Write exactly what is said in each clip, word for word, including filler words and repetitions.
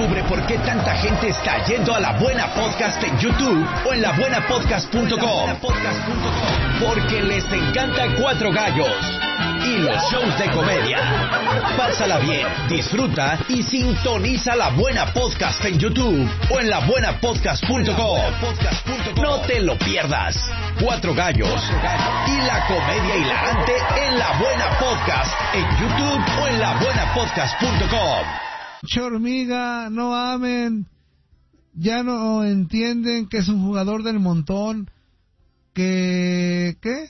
Descubre por qué tanta gente está yendo a La Buena Podcast en YouTube o en la buena podcast punto com. Porque les encanta Cuatro Gallos y los shows de comedia. Pásala bien, disfruta y sintoniza La Buena Podcast en YouTube o en la buena podcast punto com. No te lo pierdas. Cuatro Gallos y la comedia hilarante en La Buena Podcast en YouTube o en la buena podcast punto com. Hormiga, no amen, ya no entienden que es un jugador del montón, que, ¿qué?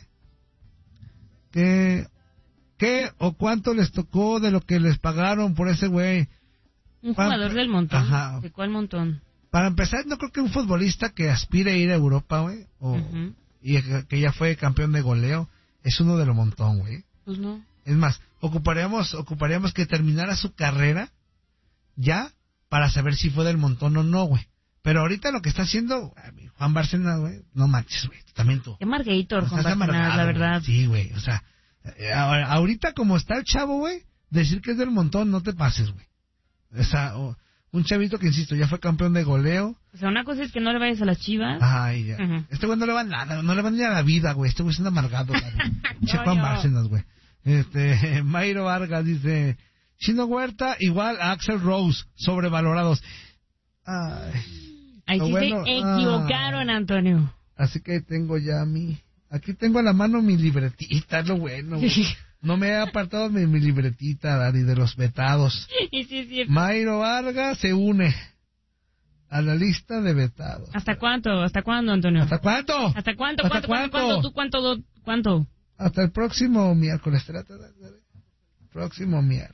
Que, ¿qué o cuánto les tocó de lo que les pagaron por ese güey? Un jugador Para, del montón. Ajá. ¿De cuál montón? Para empezar, no creo que un futbolista que aspire a ir a Europa, güey, o uh-huh. y que ya fue campeón de goleo, es uno de los montón, güey. Pues no. Es más, ocuparíamos, ocuparíamos que terminara su carrera ya para saber si fue del montón o no, güey. Pero ahorita lo que está haciendo Juan Bárcenas, güey, no manches, güey, también tú. Qué margueito, Juan Bárcenas, la verdad. Güey. Sí, güey, o sea, ahorita como está el chavo, güey, decir que es del montón, no te pases, güey. O sea, oh, un chavito que, insisto, ya fue campeón de goleo. O sea, una cosa es que no le vayas a las Chivas. Ay, ya. Uh-huh. Este güey no le va nada, no le va ni a la vida, güey. Este güey es un amargado, güey. Che Juan Bárcenas, güey. Este, Mayro Vargas dice... Chino Huerta igual a Axl Rose, sobrevalorados. Ay, Ahí sí bueno, se equivocaron, ah, Antonio. Así que tengo ya mi... Aquí tengo a la mano mi libretita, es lo bueno. No me he apartado de mi libretita, Dari, de los vetados. Y sí, sí. Mayro Vargas se une a la lista de vetados. ¿Hasta cuánto? ¿Hasta cuándo, Antonio? ¿Hasta cuánto? ¿Hasta cuánto? ¿Hasta ¿Cuánto? ¿Cuánto? ¿Cuánto? ¿Tú cuánto? ¿Cuánto? Hasta el próximo miércoles. Próximo miércoles.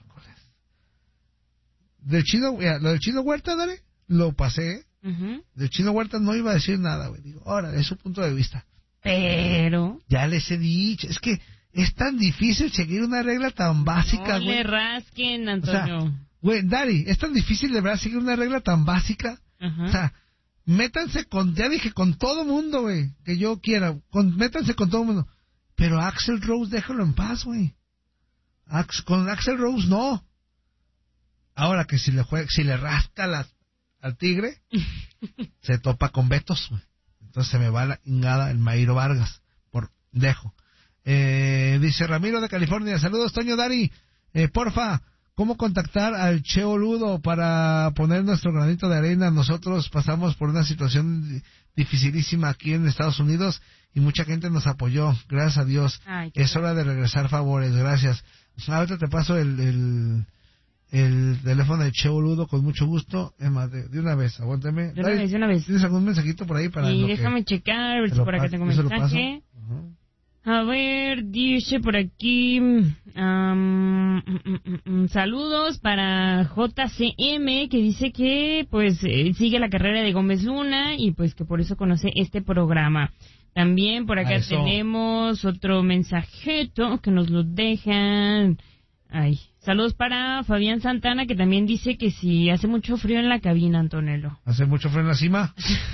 Del Chino, lo del Chino Huerta, dale, lo pasé. Uh-huh. Del Chino Huerta no iba a decir nada, güey. Digo, ahora, es su punto de vista. Pero... Ya les he dicho, es que es tan difícil seguir una regla tan básica, güey. No le rasquen, Antonio. Güey, o sea, Dari, es tan difícil de verdad seguir una regla tan básica. Uh-huh. O sea, métanse con, ya dije, con todo mundo, güey, que yo quiera. Con, métanse con todo mundo. Pero Axl Rose, déjalo en paz, güey. Ax, con Axl Rose, no. Ahora que si le juega, si le rasca las, al tigre, se topa con Betos, güey. Entonces se me va la ingada el Mayro Vargas, por dejo. Eh, dice Ramiro de California, saludos Toño, Dari, eh, porfa, ¿cómo contactar al Cheo Ludo para poner nuestro granito de arena? Nosotros pasamos por una situación dificilísima aquí en Estados Unidos y mucha gente nos apoyó, gracias a Dios. Ay, es hora de regresar favores, gracias. Ahorita te paso el... el el teléfono de Che Boludo con mucho gusto. Es más, de, de una vez, aguántame. De una Dale, vez, de una vez. ¿Tienes algún mensajito por ahí para Y lo déjame que... checar, a ver si por acá tengo mensaje. Uh-huh. A ver, dice por aquí... Um, mm, mm, mm, saludos para J C M, que dice que pues eh, sigue la carrera de Gómez Luna y pues que por eso conoce este programa. También por acá tenemos otro mensajito que nos lo dejan... Ay, saludos para Fabián Santana, que también dice que si hace mucho frío en la cabina, Antonello. ¿Hace mucho frío en la cima?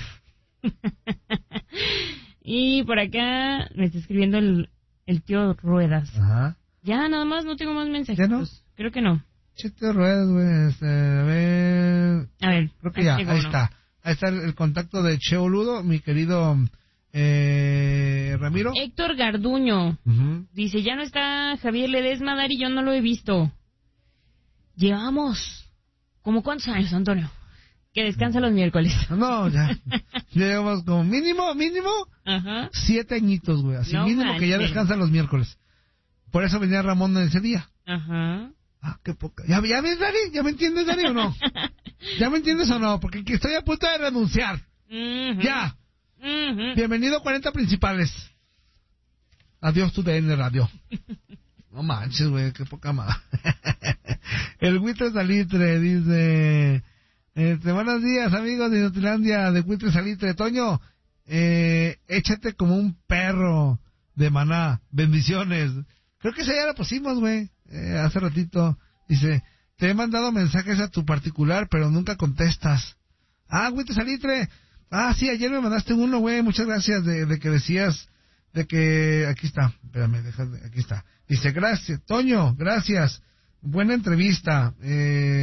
Y por acá me está escribiendo el, el tío Ruedas. Ajá. Ya, nada más, no tengo más mensajes. ¿Ya no? Creo que no. Che, tío Ruedas, güey, este, a ver... A ver. Creo que ya, ahí está. Ahí está el, el contacto de Che Boludo, mi querido... Eh, Ramiro. Héctor Garduño uh-huh. dice, ya no está Javier Ledesma, Dari, yo no lo he visto. Llevamos como cuántos años, Antonio, que descansa los miércoles. No, ya llevamos como mínimo, mínimo uh-huh. siete añitos, güey, así no mínimo manches. Que ya descansa los miércoles. Por eso venía Ramón en ese día. Ajá. Uh-huh. Ah, qué poca. ¿Ya, ya ves, Dari? ¿Ya me entiendes, Dari, o no? ¿Ya me entiendes o no? Porque estoy a punto de renunciar. Uh-huh. Ya. Uh-huh. Bienvenido a cuarenta principales. Adiós tu D N Radio. No manches, güey, qué poca madre. El Huitre Salitre dice... Este, buenos días, amigos de Inutilandia, de Huitre Salitre. Toño, eh, échate como un perro de Maná. Bendiciones. Creo que esa ya la pusimos, güey. Eh, hace ratito. Dice, te he mandado mensajes a tu particular, pero nunca contestas. Ah, Huitre Salitre... Ah, sí, ayer me mandaste uno, güey, muchas gracias, de, de que decías, de que, aquí está, espérame, déjame, aquí está. Dice, gracias, Toño, gracias, buena entrevista, eh...